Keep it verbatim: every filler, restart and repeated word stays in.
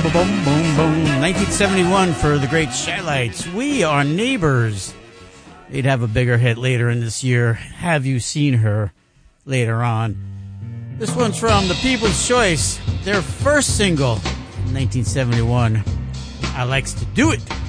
boom, boom, boom. nineteen seventy-one for the great Shylights. We Are Neighbors. They'd have a bigger hit later in this year. Have You Seen Her? Later on. This one's from The People's Choice. Their first single in nineteen seventy-one. I Likes to Do It.